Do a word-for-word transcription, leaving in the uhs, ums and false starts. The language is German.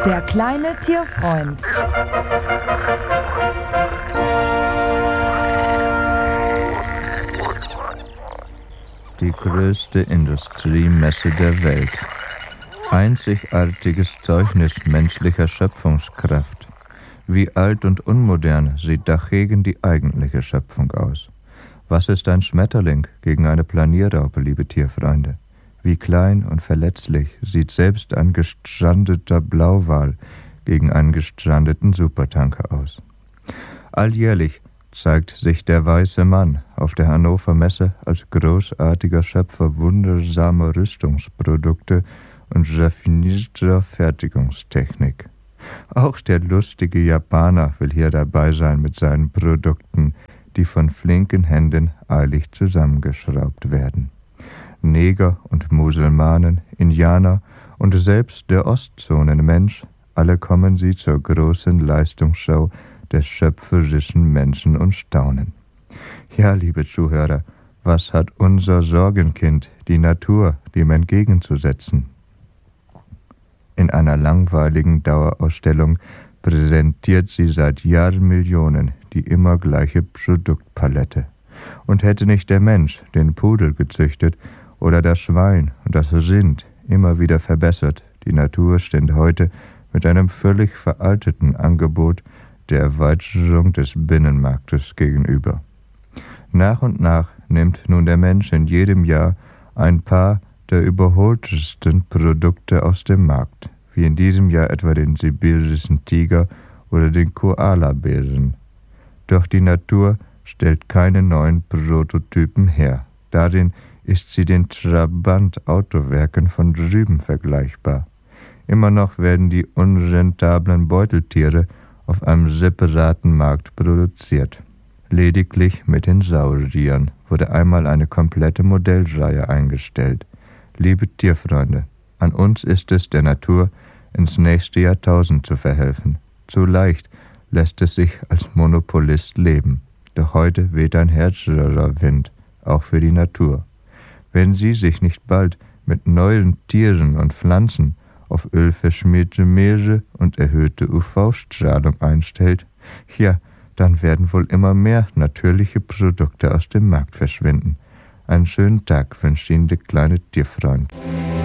Der kleine Tierfreund. Die größte Industriemesse der Welt. Einzigartiges Zeugnis menschlicher Schöpfungskraft. Wie alt und unmodern sieht dagegen die eigentliche Schöpfung aus. Was ist ein Schmetterling gegen eine Planierraupe, liebe Tierfreunde? Wie klein und verletzlich sieht selbst ein gestrandeter Blauwal gegen einen gestrandeten Supertanker aus. Alljährlich zeigt sich der weiße Mann auf der Hannover Messe als großartiger Schöpfer wundersamer Rüstungsprodukte und raffinierter Fertigungstechnik. Auch der lustige Japaner will hier dabei sein mit seinen Produkten, die von flinken Händen eilig zusammengeschraubt werden. Neger und Muselmanen, Indianer und selbst der Ostzonenmensch, alle kommen sie zur großen Leistungsschau des schöpferischen Menschen und staunen. Ja, liebe Zuhörer, was hat unser Sorgenkind, die Natur, dem entgegenzusetzen? In einer langweiligen Dauerausstellung präsentiert sie seit Jahrmillionen die immer gleiche Produktpalette. Und hätte nicht der Mensch den Pudel gezüchtet oder das Schwein und das Rind immer wieder verbessert, die Natur stände heute mit einem völlig veralteten Angebot der Erweiterung des Binnenmarktes gegenüber. Nach und nach nimmt nun der Mensch in jedem Jahr ein paar der überholtesten Produkte aus dem Markt, wie in diesem Jahr etwa den sibirischen Tiger oder den Koalabären. Doch die Natur stellt keine neuen Prototypen her. Darin ist sie den Trabant-Autowerken von drüben vergleichbar. Immer noch werden die unrentablen Beuteltiere auf einem separaten Markt produziert. Lediglich mit den Sauriern wurde einmal eine komplette Modellreihe eingestellt. Liebe Tierfreunde, an uns ist es, der Natur ins nächste Jahrtausend zu verhelfen. Zu leicht lässt es sich als Monopolist leben. Doch heute weht ein härterer Wind, auch für die Natur. Wenn sie sich nicht bald mit neuen Tieren und Pflanzen auf ölverschmierte Meere und erhöhte U V-Strahlung einstellt, ja, dann werden wohl immer mehr natürliche Produkte aus dem Markt verschwinden. Einen schönen Tag wünscht Ihnen der kleine Tierfreund.